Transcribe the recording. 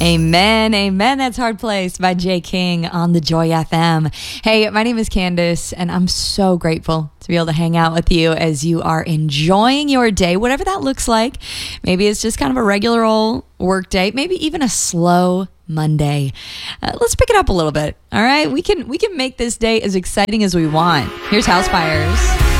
Amen, amen. That's Hard Place by Jay King on the Joy FM. Hey, my name is Candace, and I'm so grateful to be able to hang out with you as you are enjoying your day, whatever that looks like. Maybe it's just kind of a regular old work day, maybe even a slow Monday. Let's pick it up a little bit, all right? We can make this day as exciting as we want. Here's House Fires.